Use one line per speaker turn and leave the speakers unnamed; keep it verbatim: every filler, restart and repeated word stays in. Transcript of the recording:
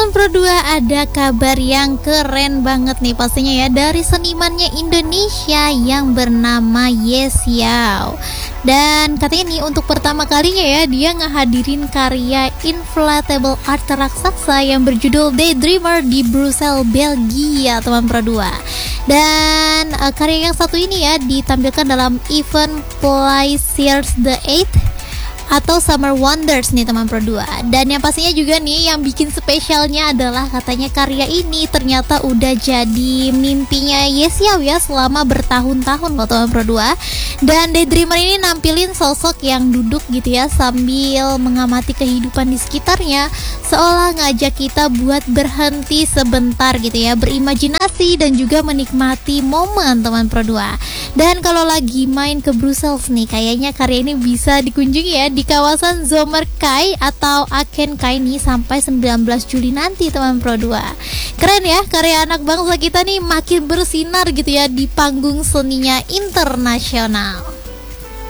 teman Pro dua, ada kabar yang keren banget nih pastinya ya dari senimannya Indonesia yang bernama Yesiao. Dan katanya nih untuk pertama kalinya ya dia ngehadirin karya inflatable art raksasa yang berjudul Daydreamer di Brussels, Belgia, teman Pro dua. Dan uh, karya yang satu ini ya ditampilkan dalam event Plaisirs the Eighth atau Summer Wonders nih teman Pro dua. Dan yang pastinya juga nih yang bikin spesialnya adalah katanya karya ini ternyata udah jadi mimpinya Yesiao ya selama bertahun-tahun loh teman Pro dua. Dan Daydreamer ini nampilin sosok yang duduk gitu ya sambil mengamati kehidupan di sekitarnya, seolah ngajak kita buat berhenti sebentar gitu ya, berimajinasi dan juga menikmati momen teman Pro dua. Dan kalau lagi main ke Brussels nih, kayaknya karya ini bisa dikunjungi ya di kawasan Zomerkai atau Akenkai nih sampai sembilan belas Juli nanti teman Pro dua. Keren ya, karya anak bangsa kita nih makin bersinar gitu ya di panggung seninya internasional.